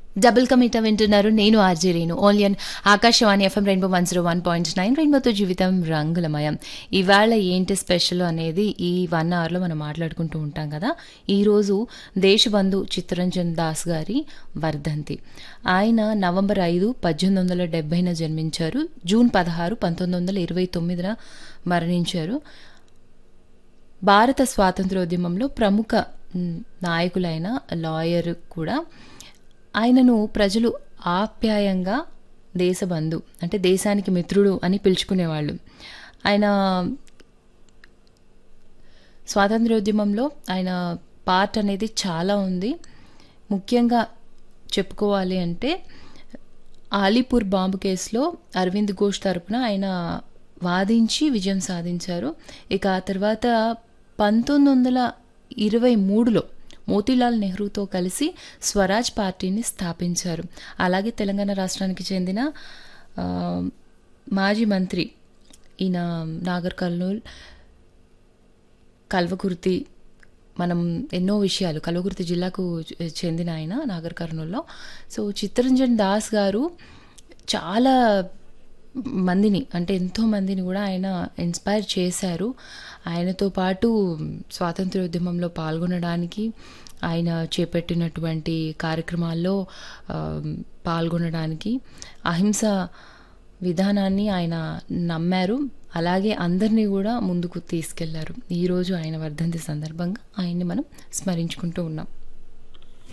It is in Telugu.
డబుల్ కమిట వింటున్నారు. నేను RJ Renu only and Akashvani FM rainbow 101.9 రెయిన్బోతో జీవితం రంగులమయం. ఇవాళ ఏంటి స్పెషల్ అనేది ఈ 1 అవర్లో మనం మాట్లాడుకుంటూ ఉంటాం కదా. ఈరోజు దేశబంధు చిత్తరంజన్ దాస్ గారి వర్ధంతి. ఆయన నవంబర్ 5, 1870న జన్మించారు. జూన్ 16, 1929న మరణించారు. భారత స్వాతంత్రోద్యమంలో ప్రముఖ నాయకులైన లాయర్ కూడా. ఆయనను ప్రజలు ఆప్యాయంగా దేశబంధు అంటే దేశానికి మిత్రుడు అని పిలుచుకునేవాళ్ళు. ఆయన స్వాతంత్రోద్యమంలో ఆయన పార్ట్ అనేది చాలా ఉంది. ముఖ్యంగా చెప్పుకోవాలి అంటే ఆలీపూర్ బాంబు కేసులో అరవింద్ ఘోష్ తరపున ఆయన వాదించి విజయం సాధించారు. ఇక ఆ తర్వాత 1923లో మోతీలాల్ నెహ్రూతో కలిసి స్వరాజ్ పార్టీని స్థాపించారు. అలాగే తెలంగాణ రాష్ట్రానికి చెందిన మాజీ మంత్రి ఈయన నాగర్ కర్నూల్, కల్వకుర్తి, మనం ఎన్నో విషయాలు కల్వకుర్తి జిల్లాకు చెందిన ఆయన నాగర్ కర్నూల్లో. సో చిత్తరంజన్ దాస్ గారు చాలా మందిని అంటే ఎంతో మందిని కూడా ఆయన ఇన్స్పైర్ చేశారు. ఆయనతో పాటు స్వాతంత్రోద్యమంలో పాల్గొనడానికి ఆయన చేపట్టినటువంటి కార్యక్రమాల్లో పాల్గొనడానికి అహింస విధానాన్ని ఆయన నమ్మారు. అలాగే అందరినీ కూడా ముందుకు తీసుకెళ్లారు. ఈరోజు ఆయన వర్ధంతి సందర్భంగా ఆయన్ని మనం స్మరించుకుంటూ ఉన్నాం.